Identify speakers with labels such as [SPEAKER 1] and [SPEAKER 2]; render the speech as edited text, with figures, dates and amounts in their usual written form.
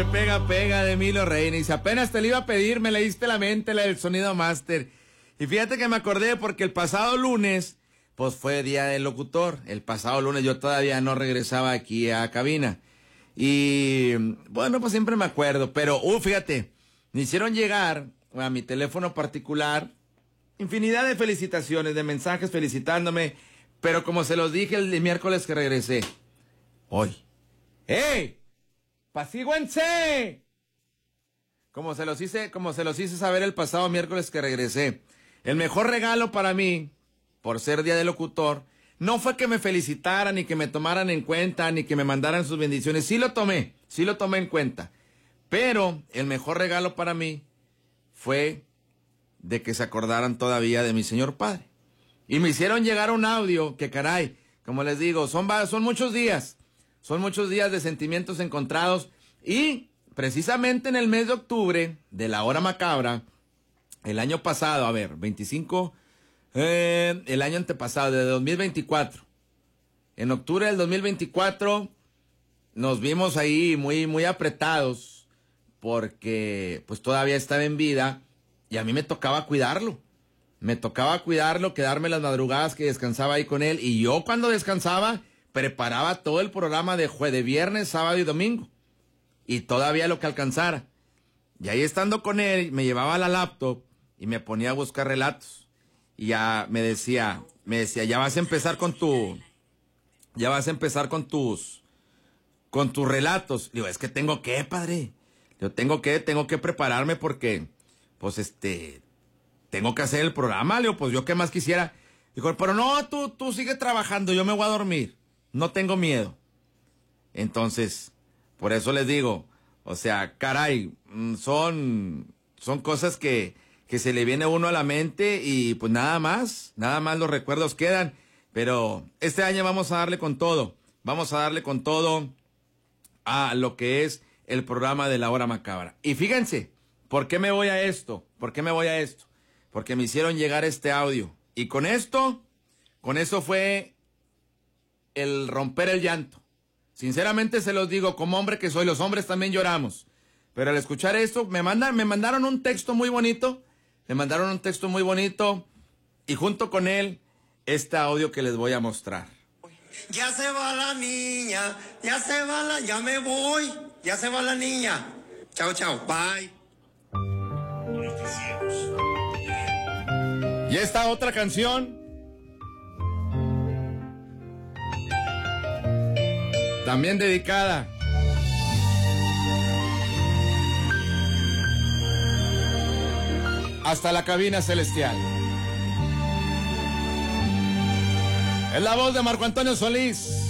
[SPEAKER 1] Pega de Emilio Reina. Y si apenas te lo iba a pedir, me leíste la mente, la del sonido máster. Y fíjate que me acordé porque el pasado lunes, pues fue día del locutor. El pasado lunes yo todavía no regresaba aquí a cabina. Y bueno, pues siempre me acuerdo. Pero, fíjate, me hicieron llegar a mi teléfono particular infinidad de felicitaciones, de mensajes felicitándome. Pero como se los dije el miércoles que regresé, hoy. ¡Ey! ¡Pasíguense! Como se los hice saber el pasado miércoles que regresé. El mejor regalo para mí, por ser día de locutor, no fue que me felicitaran, ni que me tomaran en cuenta, ni que me mandaran sus bendiciones. Sí lo tomé en cuenta. Pero el mejor regalo para mí fue de que se acordaran todavía de mi señor padre. Y me hicieron llegar un audio que, caray, como les digo, son muchos días. Son muchos días de sentimientos encontrados. Y precisamente en el mes de octubre de la hora macabra, el año pasado, 25, el año antepasado, de 2024. En octubre del 2024 nos vimos ahí muy apretados porque pues todavía estaba en vida y a mí me tocaba cuidarlo. Quedarme las madrugadas que descansaba ahí con él. Y yo cuando descansaba preparaba todo el programa de viernes, sábado y domingo. Y todavía lo que alcanzara. Y ahí estando con él, me llevaba la laptop y me ponía a buscar relatos. Y ya me decía, ya vas a empezar con tus relatos. Digo, es que tengo que, padre. Yo tengo que prepararme porque, pues tengo que hacer el programa, Leo, pues yo qué más quisiera. Dijo, pero no, tú sigue trabajando, yo me voy a dormir. No tengo miedo. Entonces, por eso les digo, o sea, caray, son cosas que se le viene a uno a la mente y pues nada más los recuerdos quedan. Pero este año vamos a darle con todo a lo que es el programa de la hora macabra. Y fíjense, ¿por qué me voy a esto? Porque me hicieron llegar este audio. Y con eso fue el romper el llanto. Sinceramente se los digo, como hombre que soy, los hombres también lloramos. Pero al escuchar esto, me mandaron un texto muy bonito. Y junto con él, este audio que les voy a mostrar.
[SPEAKER 2] Ya se va la niña, ya me voy, ya se va la niña. Chao, bye.
[SPEAKER 1] Y esta otra canción, también dedicada hasta la cabina celestial. Es la voz de Marco Antonio Solís.